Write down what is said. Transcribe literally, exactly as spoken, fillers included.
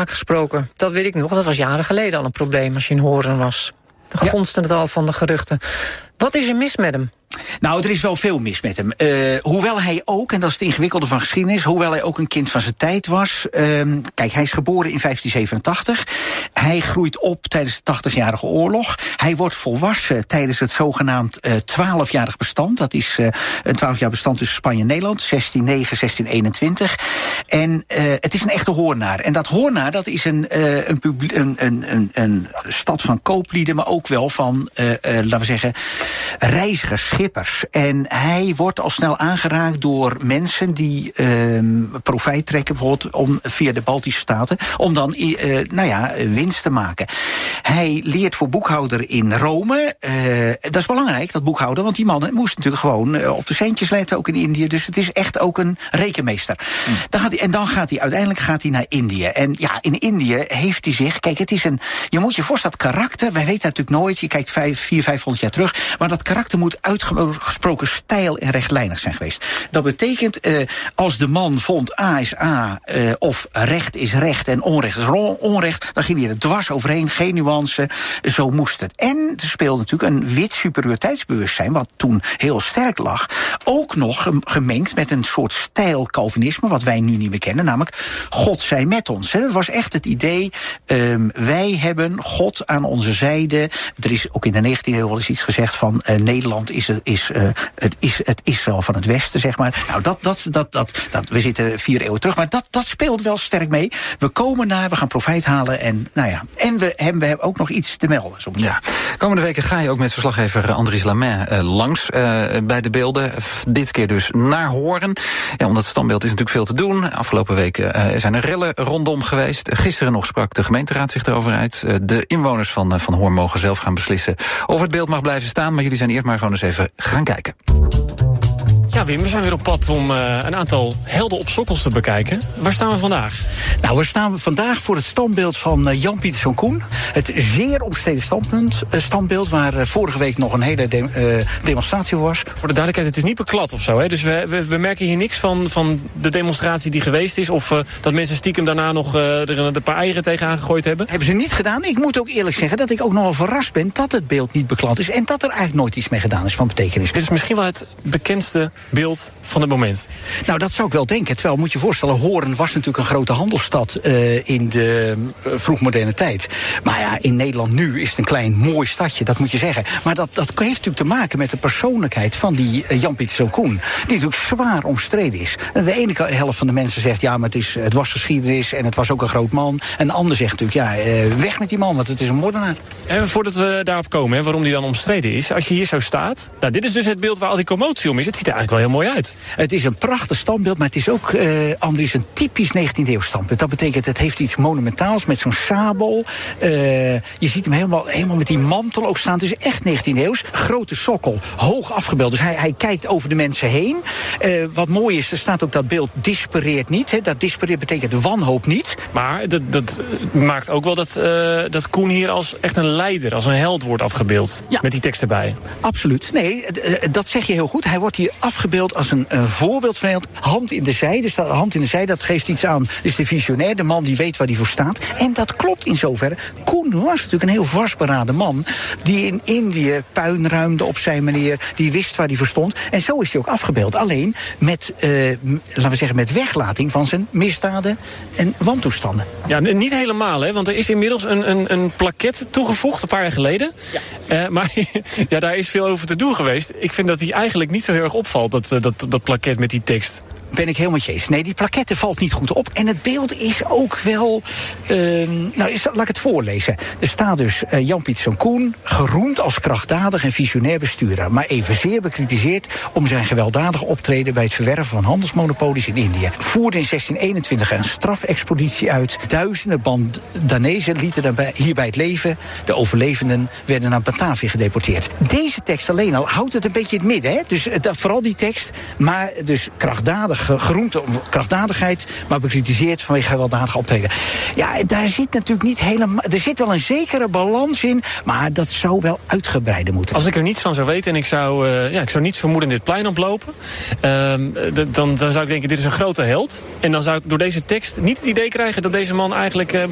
spraak gesproken. Dat weet ik nog, dat was jaren geleden al een probleem als je in Hoorn was. De gonsten het al van de geruchten. Wat is er mis met hem? Nou, er is wel veel mis met hem. Uh, hoewel hij ook, en dat is het ingewikkelde van geschiedenis, hoewel hij ook een kind van zijn tijd was. Uh, kijk, hij is geboren in vijftien zevenentachtig. Hij groeit op tijdens de tachtigjarige oorlog. Hij wordt volwassen tijdens het zogenaamd twaalfjarig uh, bestand. Dat is uh, een twaalfjarig bestand tussen Spanje en Nederland. zestien negen, zestien eenentwintig. En uh, het is een echte Hoornaar. En dat Hoornaar, dat is een, uh, een, een, een, een, een stad van kooplieden, maar ook wel van, uh, uh, laten we zeggen, reizigers, schippers. En hij wordt al snel aangeraakt door mensen die uh, profijt trekken, bijvoorbeeld om, via de Baltische Staten, om dan uh, nou ja, winst te maken. Hij leert voor boekhouder in Rome. Uh, dat is belangrijk, dat boekhouden, want die man moest natuurlijk gewoon uh, op de centjes letten, ook in Indië. Dus het is echt ook een rekenmeester. Mm. Dan gaat hij, en dan gaat hij uiteindelijk gaat hij naar Indië. En ja, in Indië heeft hij zich, kijk, het is een, je moet je voorstellen, dat karakter, wij weten natuurlijk nooit, je kijkt vijf, vier, vijfhonderd jaar terug, maar dat karakter moet uitgesproken steil en rechtlijnig zijn geweest. Dat betekent, uh, als de man vond A is A, uh, of recht is recht en onrecht is onrecht, dan ging hij er dwars overheen, geen nuance, zo moest het. En er speelde natuurlijk een wit superioriteitsbewustzijn, wat toen heel sterk lag, ook nog gemengd met een soort stijl Calvinisme, wat wij nu niet meer kennen, namelijk God zij met ons. Hè. Dat was echt het idee, um, wij hebben God aan onze zijde. Er is ook in de negentiende eeuw wel eens iets gezegd van uh, Nederland is, is, uh, het, is het Israël van het Westen, zeg maar. Nou, dat, dat, dat, dat, dat, we zitten vier eeuwen terug, maar dat, dat speelt wel sterk mee. We komen naar, we gaan profijt halen en nou ja, en we hebben, we hebben ook nog iets te melden. Soms. Ja. Komende weken ga je ook met verslaggever Andries Lamain uh, langs uh, bij de beelden. Dit keer dus naar Hoorn. Ja, omdat het standbeeld is natuurlijk veel te doen. Afgelopen weken uh, zijn er rellen rondom geweest. Gisteren nog sprak de gemeenteraad zich erover uit. Uh, de inwoners van, uh, van Hoorn mogen zelf gaan beslissen of het beeld mag blijven staan. Maar jullie zijn eerst maar gewoon eens even gaan kijken. Ja, Wim, we zijn weer op pad om uh, een aantal helden op sokkels te bekijken. Waar staan we vandaag? Nou, we staan vandaag voor het standbeeld van uh, Jan Pieterszoon Koen. Het zeer omstreden standpunt, uh, standbeeld waar uh, vorige week nog een hele de, uh, demonstratie was. Voor de duidelijkheid, het is niet beklad of zo, hè? Dus we, we, we merken hier niks van, van de demonstratie die geweest is, of uh, dat mensen stiekem daarna nog uh, er een paar eieren tegenaan gegooid hebben. Hebben ze niet gedaan. Ik moet ook eerlijk zeggen dat ik ook nogal verrast ben dat het beeld niet beklad is en dat er eigenlijk nooit iets mee gedaan is van betekenis. Dit is misschien wel het bekendste beeld van het moment. Nou, dat zou ik wel denken. Terwijl, moet je voorstellen, Hoorn was natuurlijk een grote handelsstad uh, in de uh, vroegmoderne tijd. Maar ja, in Nederland nu is het een klein mooi stadje, dat moet je zeggen. Maar dat, dat heeft natuurlijk te maken met de persoonlijkheid van die uh, Jan Pieterszoon Koen, die natuurlijk zwaar omstreden is. De ene helft van de mensen zegt, ja, maar het, is, het was geschiedenis en het was ook een groot man. En de ander zegt natuurlijk, ja, uh, weg met die man, want het is een moordenaar. En voordat we daarop komen, hè, waarom die dan omstreden is, als je hier zo staat, nou, dit is dus het beeld waar al die commotie om is. Het ziet er eigenlijk wel heel mooi uit. Het is een prachtig standbeeld, maar het is ook, uh, Andries, een typisch negentiende eeuw standbeeld. Dat betekent, het heeft iets monumentaals met zo'n sabel. Uh, je ziet hem helemaal, helemaal met die mantel ook staan. Het is echt negentiende eeuws. Grote sokkel, hoog afgebeeld. Dus hij, hij kijkt over de mensen heen. Uh, wat mooi is, er staat ook dat beeld dispareert niet. Hè. Dat dispareert betekent de wanhoop niet. Maar dat, dat maakt ook wel dat, uh, dat Koen hier als echt een leider, als een held wordt afgebeeld. Ja. Met die tekst erbij. Absoluut. Nee, dat zeg je heel goed. Hij wordt hier afgebeeld als een, een voorbeeld van held. Hand in de zij. Dus dat, hand in de zij, dat geeft iets aan. Dus de visionair, de man die weet waar hij voor staat. En dat klopt in zoverre. Koen was natuurlijk een heel vastberaden man, die in Indië puin ruimde op zijn manier. Die wist waar hij voor stond. En zo is hij ook afgebeeld. Alleen met, uh, laten we zeggen, met weglating van zijn misdaden en wantoestanden. Ja, niet helemaal, hè? Want er is inmiddels een, een, een plaquette toegevoegd, een paar jaar geleden. Ja. Uh, maar ja, daar is veel over te doen geweest. Ik vind dat hij eigenlijk niet zo heel erg opvalt, dat, dat, dat plaquette met die tekst. Ben ik helemaal jees. Nee, die plaquette valt niet goed op. En het beeld is ook wel... Uh, nou, is, laat ik het voorlezen. Er staat dus uh, Jan Pieterszoon Koen, geroemd als krachtdadig en visionair bestuurder, maar evenzeer bekritiseerd om zijn gewelddadig optreden bij het verwerven van handelsmonopolies in Indië. Voerde in zestien eenentwintig een strafexpeditie uit. Duizenden Bandanezen lieten daarbij, hierbij het leven. De overlevenden werden naar Batavië gedeporteerd. Deze tekst alleen al houdt het een beetje in het midden. Hè? Dus uh, dat, vooral die tekst. Maar dus krachtdadig, geroemd om krachtdadigheid, maar bekritiseerd vanwege gewelddadig optreden. Ja, daar zit natuurlijk niet helemaal... Er zit wel een zekere balans in, maar dat zou wel uitgebreider moeten. Als ik er niets van zou weten en ik zou, uh, ja, ik zou niets vermoeden dit plein oplopen, uh, dan, dan zou ik denken, dit is een grote held. En dan zou ik door deze tekst niet het idee krijgen dat deze man eigenlijk uh,